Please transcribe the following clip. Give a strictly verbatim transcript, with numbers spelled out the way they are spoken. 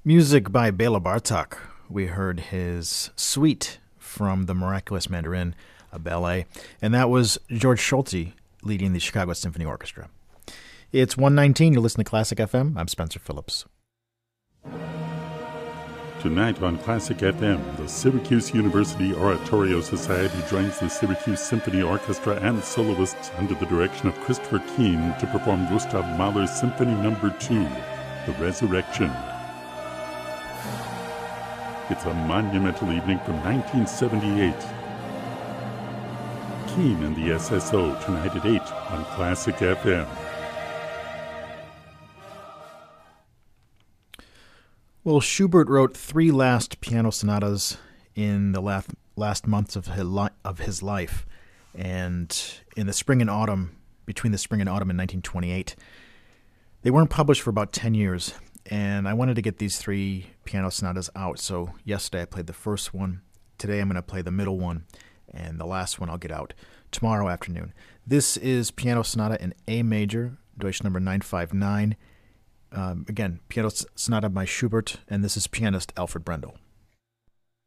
Music by Bela Bartok. We heard his Suite from The Miraculous Mandarin, a ballet, and that was George Solti leading the Chicago Symphony Orchestra. It's one nineteen. You're listening to Classic F M. I'm Spencer Phillips. Tonight on Classic F M, the Syracuse University Oratorio Society joins the Syracuse Symphony Orchestra and soloists under the direction of Christopher Keane to perform Gustav Mahler's Symphony Number two, The Resurrection. It's a monumental evening from nineteen seventy-eight. Keane and the S S O tonight at eight on Classic F M. Well, Schubert wrote three last piano sonatas in the last, last months of his, li- of his life. And in the spring and autumn, between the spring and autumn in nineteen twenty-eight, they weren't published for about ten years. And I wanted to get these three piano sonatas out. So yesterday I played the first one. Today I'm going to play the middle one. And the last one I'll get out tomorrow afternoon. This is Piano Sonata in A major, Deutsch number nine fifty-nine. Um, again, Piano Sonata by Schubert, and this is pianist Alfred Brendel.